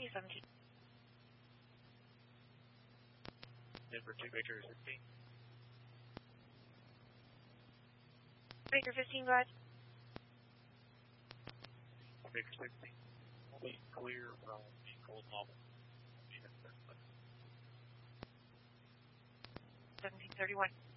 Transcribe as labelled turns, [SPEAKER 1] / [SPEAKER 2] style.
[SPEAKER 1] 17.
[SPEAKER 2] Denver 2, Baker 16.
[SPEAKER 1] Baker 15, go ahead.
[SPEAKER 2] Baker 16. Please clear cold novel.
[SPEAKER 1] 1731.